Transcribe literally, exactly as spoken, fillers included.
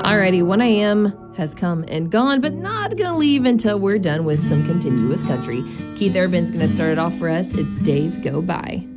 Alrighty, one a.m. has come and gone, but not gonna leave until we're done with some continuous country. Keith Urban's gonna start it off for us. It's Days Go By.